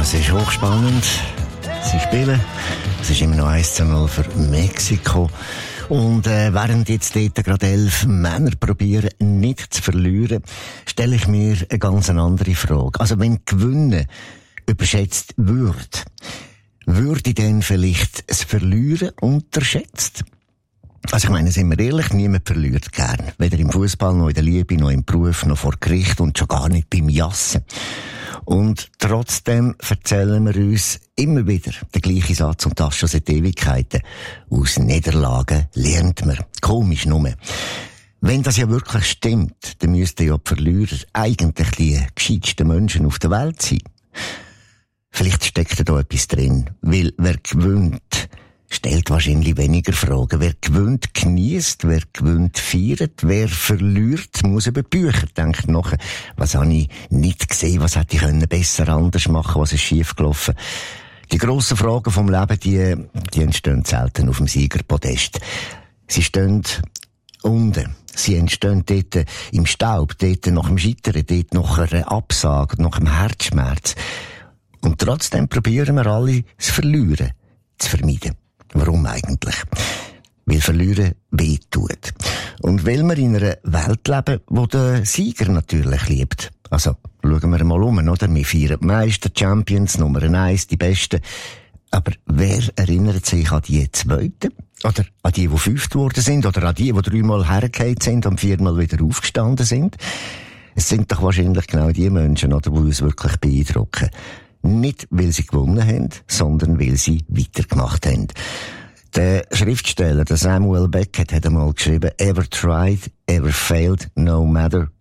Es ist hochspannend. Sie spielen. Es ist immer noch 1:0 für Mexiko. Und während jetzt dort gerade 11 Männer probieren, nicht zu verlieren, stelle ich mir eine ganz andere Frage. Also wenn Gewinnen überschätzt würde dann vielleicht das Verlieren unterschätzt? Also ich meine, sind wir ehrlich, niemand verliert gern. Weder im Fußball, noch in der Liebe, noch im Beruf, noch vor Gericht und schon gar nicht beim Jassen. Und trotzdem erzählen wir uns immer wieder den gleichen Satz, und das schon seit Ewigkeiten. Aus Niederlagen lernt man. Komisch nur. Wenn das ja wirklich stimmt, dann müssten ja die Verlierer eigentlich die gescheitsten Menschen auf der Welt sein. Vielleicht steckt da etwas drin, weil wer gewinnt, stellt wahrscheinlich weniger Fragen. Wer gewinnt, genießt, wer gewinnt, feiert, wer verliert, muss über die Bücher denken nachher. Was habe ich nicht gesehen, was hätte ich besser anders machen, was ist schief gelaufen. Die grossen Fragen vom Leben, die entstehen selten auf dem Siegerpodest. Sie stehen unten. Sie entstehen dort im Staub, dort nach dem Scheitern, dort nach einer Absage, nach dem Herzschmerz. Und trotzdem probieren wir alle, das Verlieren zu vermeiden. Warum eigentlich? Weil Verlieren wehtut. Und weil wir in einer Welt leben, wo der Sieger natürlich liebt. Also, schauen wir mal um, oder? Wir feiern die Meister, Champions, Nummer 1, die Besten. Aber wer erinnert sich an die Zweiten? Oder an die 5. geworden sind? Oder an die 3-mal hergefallen sind und 4-mal wieder aufgestanden sind? Es sind doch wahrscheinlich genau die Menschen, oder, die uns wirklich beeindrucken. Nicht, weil sie gewonnen haben, sondern weil sie weitergemacht haben. Der Schriftsteller, der Samuel Beckett, hat einmal geschrieben, ever tried, ever failed, no matter